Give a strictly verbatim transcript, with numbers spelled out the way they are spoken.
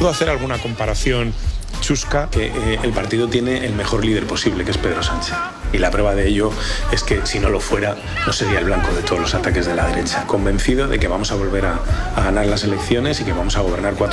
puedo hacer alguna comparación chusca. Que eh, el partido tiene el mejor líder posible, que es Pedro Sánchez. Y la prueba de ello es que si no lo fuera, no sería el blanco de todos los ataques de la derecha. Convencido de que vamos a volver a, a ganar las elecciones y que vamos a gobernar cuatro